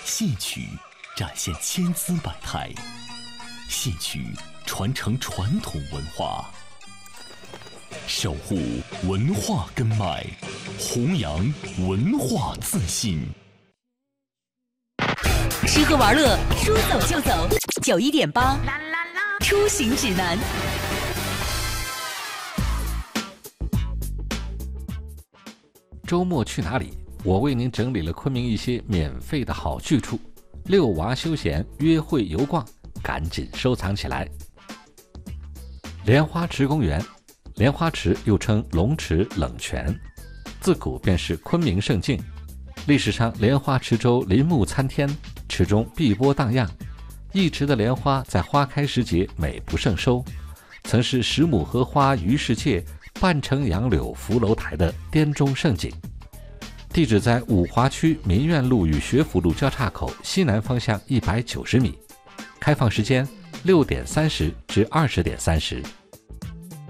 戏曲展现千姿百态，戏曲传承传统文化，守护文化根脉，弘扬文化自信。 吃喝玩乐，说走就走。91.8，出行指南。 周末去哪里？我为您整理了昆明一些免费的好去处，遛娃休闲、约会游逛，赶紧收藏起来。莲花池公园，莲花池又称龙池、冷泉，自古便是昆明胜境。历史上，莲花池洲林木参天，池中碧波荡漾，一池的莲花在花开时节美不胜收，曾是10亩荷花余世界，半城杨柳浮楼台的滇中胜景。地址在五华区民院路与学府路交叉口西南方向190米，开放时间6点30至20点30。